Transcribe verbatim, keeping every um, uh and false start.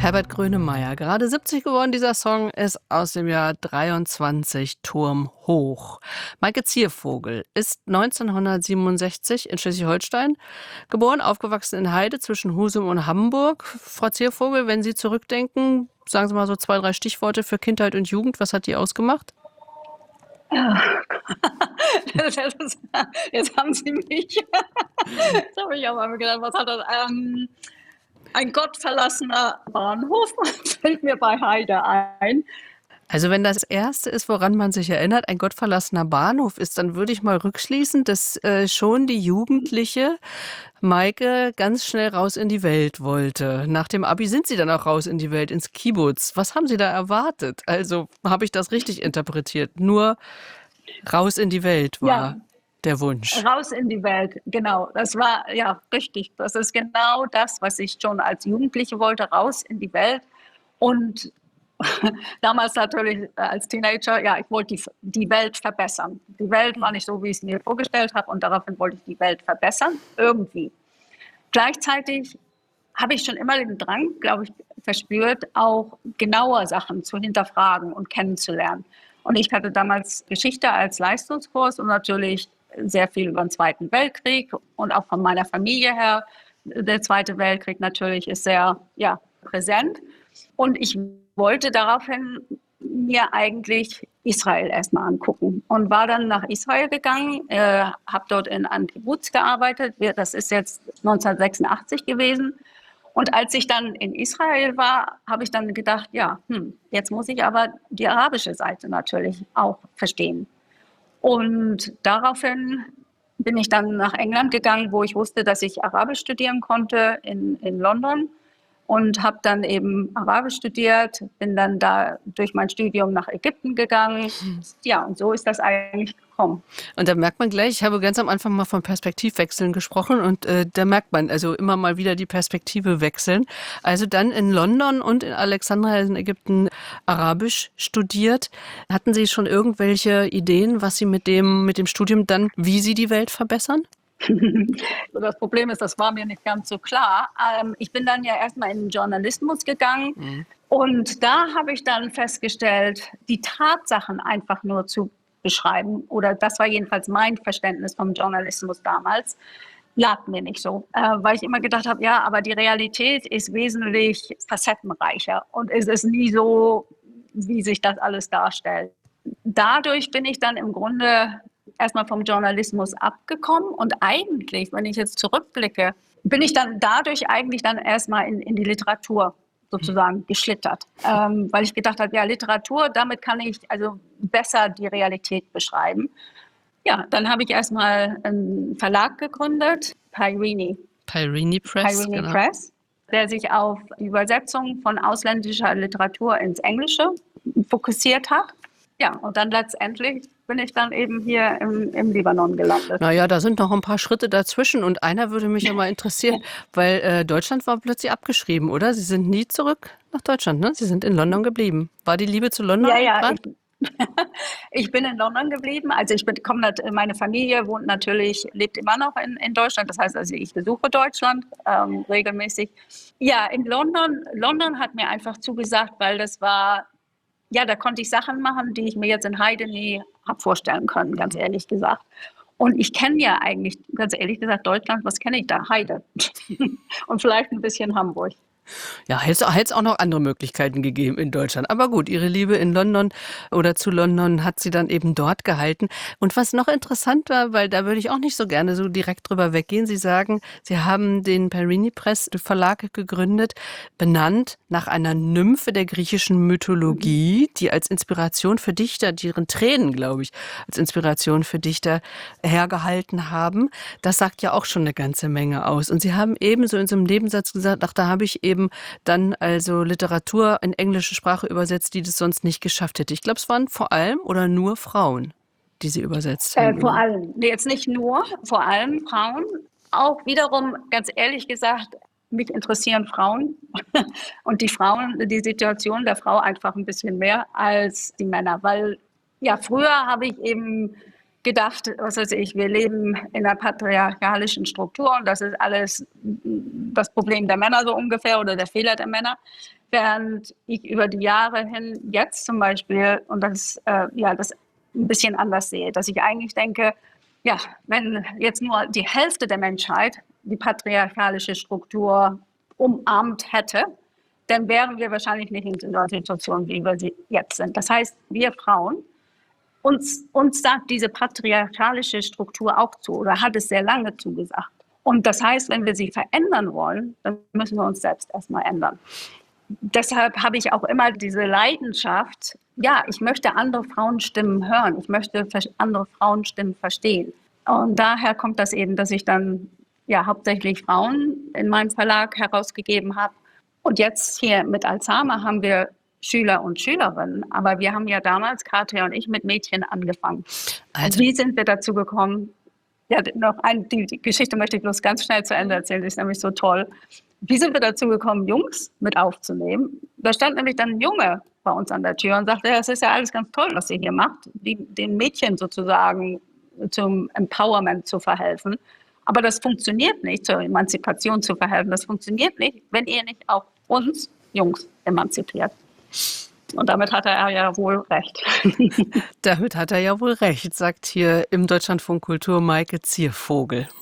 Herbert Grönemeyer, gerade siebzig geworden. Dieser Song ist aus dem Jahr dreiundzwanzig, Turm hoch. Maike Ziervogel ist neunzehnhundertsiebenundsechzig in Schleswig-Holstein geboren, aufgewachsen in Heide zwischen Husum und Hamburg. Frau Ziervogel, wenn Sie zurückdenken, sagen Sie mal so zwei, drei Stichworte für Kindheit und Jugend. Was hat die ausgemacht? Ja. Das ist, jetzt haben Sie mich. Jetzt habe ich aber gedacht, was hat das? Ähm, ein gottverlassener Bahnhof fällt mir bei Heide ein. Also wenn das Erste ist, woran man sich erinnert, ein gottverlassener Bahnhof ist, dann würde ich mal rückschließen, dass äh, schon die jugendliche Maike ganz schnell raus in die Welt wollte. Nach dem Abi sind Sie dann auch raus in die Welt, ins Kibbutz. Was haben Sie da erwartet? Also habe ich das richtig interpretiert? Nur raus in die Welt war Ja, der Wunsch. raus in die Welt, genau. Das war, ja, richtig. Das ist genau das, was ich schon als Jugendliche wollte, raus in die Welt. Und damals natürlich als Teenager, ja, ich wollte die, die Welt verbessern. Die Welt war nicht so, wie ich es mir vorgestellt habe, und daraufhin wollte ich die Welt verbessern, irgendwie. Gleichzeitig habe ich schon immer den Drang, glaube ich, verspürt, auch genauer Sachen zu hinterfragen und kennenzulernen. Und ich hatte damals Geschichte als Leistungskurs und natürlich sehr viel über den Zweiten Weltkrieg und auch von meiner Familie her. Der Zweite Weltkrieg natürlich ist sehr, ja, präsent. Und ich wollte daraufhin mir eigentlich Israel erstmal angucken und war dann nach Israel gegangen, äh, habe dort in einem Kibbutz gearbeitet. Das ist jetzt neunzehnhundertsechsundachtzig gewesen. Und als ich dann in Israel war, habe ich dann gedacht, ja, hm, jetzt muss ich aber die arabische Seite natürlich auch verstehen. Und daraufhin bin ich dann nach England gegangen, wo ich wusste, dass ich Arabisch studieren konnte in, in London. Und habe dann eben Arabisch studiert, bin dann da durch mein Studium nach Ägypten gegangen. Ja, und so ist das eigentlich gekommen. Und da merkt man gleich, ich habe ganz am Anfang mal von Perspektivwechseln gesprochen und äh, da merkt man also immer mal wieder die Perspektive wechseln. Also dann in London und in Alexandria in Ägypten Arabisch studiert. Hatten Sie schon irgendwelche Ideen, was Sie mit dem, mit dem Studium dann, wie Sie die Welt verbessern? Das Problem ist, das war mir nicht ganz so klar. Ähm, ich bin dann ja erstmal in den Journalismus gegangen mhm. und da habe ich dann festgestellt, die Tatsachen einfach nur zu beschreiben, oder das war jedenfalls mein Verständnis vom Journalismus damals, lag mir nicht so, äh, weil ich immer gedacht habe, ja, aber die Realität ist wesentlich facettenreicher und es ist nie so, wie sich das alles darstellt. Dadurch bin ich dann im Grunde erstmal vom Journalismus abgekommen und eigentlich, wenn ich jetzt zurückblicke, bin ich dann dadurch eigentlich dann erstmal in, in die Literatur sozusagen geschlittert, ähm, weil ich gedacht habe, ja, Literatur, damit kann ich also besser die Realität beschreiben. Ja, dann habe ich erstmal einen Verlag gegründet, Peirini. Peirini Press, Peirini genau. Press, der sich auf die Übersetzung von ausländischer Literatur ins Englische fokussiert hat. Ja, und dann letztendlich bin ich dann eben hier im, im Libanon gelandet. Naja, da sind noch ein paar Schritte dazwischen und einer würde mich ja mal interessieren, weil äh, Deutschland war plötzlich abgeschrieben, oder? Sie sind nie zurück nach Deutschland, ne? Sie sind in London geblieben. War die Liebe zu London Ja, ja, dran? ich, ich bin in London geblieben. Also ich bin, komm, meine Familie wohnt natürlich, lebt immer noch in, in Deutschland. Das heißt, also ich besuche Deutschland ähm, regelmäßig. Ja, in London, London hat mir einfach zugesagt, weil das war, ja, da konnte ich Sachen machen, die ich mir jetzt in Heide nie habe vorstellen können, ganz ehrlich gesagt. Und ich kenne ja eigentlich, ganz ehrlich gesagt, Deutschland, was kenne ich da? Heide. Und vielleicht ein bisschen Hamburg. Ja, hätte es auch noch andere Möglichkeiten gegeben in Deutschland. Aber gut, Ihre Liebe in London oder zu London hat Sie dann eben dort gehalten. Und was noch interessant war, weil da würde ich auch nicht so gerne so direkt drüber weggehen. Sie sagen, Sie haben den Peirini Press Verlag gegründet, benannt nach einer Nymphe der griechischen Mythologie, die als Inspiration für Dichter, deren Tränen, glaube ich, als Inspiration für Dichter hergehalten haben. Das sagt ja auch schon eine ganze Menge aus. Und Sie haben ebenso in so einem Nebensatz gesagt, ach, da habe ich eben dann also Literatur in englische Sprache übersetzt, die das sonst nicht geschafft hätte. Ich glaube, es waren vor allem oder nur Frauen, die sie übersetzt haben. Äh, vor allem, nee, jetzt nicht nur, vor allem Frauen. Auch wiederum, ganz ehrlich gesagt, mich interessieren Frauen und die Frauen, die Situation der Frau einfach ein bisschen mehr als die Männer, weil ja, früher habe ich eben gedacht, was weiß ich, wir leben in einer patriarchalischen Struktur und das ist alles das Problem der Männer so ungefähr oder der Fehler der Männer. Während ich über die Jahre hin jetzt zum Beispiel, und das, äh, ja, das ein bisschen anders sehe, dass ich eigentlich denke, ja, wenn jetzt nur die Hälfte der Menschheit die patriarchalische Struktur umarmt hätte, dann wären wir wahrscheinlich nicht in der Situation, wie wir sie jetzt sind. Das heißt, wir Frauen, uns, uns sagt diese patriarchalische Struktur auch zu oder hat es sehr lange zugesagt. Und das heißt, wenn wir sie verändern wollen, dann müssen wir uns selbst erstmal ändern. Deshalb habe ich auch immer diese Leidenschaft, ja, ich möchte andere Frauenstimmen hören, ich möchte andere Frauenstimmen verstehen. Und daher kommt das eben, dass ich dann ja hauptsächlich Frauen in meinem Verlag herausgegeben habe. Und jetzt hier mit Alzheimer haben wir Schüler und Schülerinnen, aber wir haben ja damals, Katja und ich, mit Mädchen angefangen. Also, und wie sind wir dazu gekommen? Ja, noch ein, die, die Geschichte möchte ich bloß ganz schnell zu Ende erzählen, die ist nämlich so toll. Wie sind wir dazu gekommen, Jungs mit aufzunehmen? Da stand nämlich dann ein Junge bei uns an der Tür und sagte, es ist ja alles ganz toll, was ihr hier macht, die, den Mädchen sozusagen zum Empowerment zu verhelfen. Aber das funktioniert nicht, zur Emanzipation zu verhelfen. Das funktioniert nicht, wenn ihr nicht auch uns Jungs emanzipiert. Und damit hat er ja wohl recht. Damit hat er ja wohl recht, sagt hier im Deutschlandfunk Kultur Maike Ziervogel.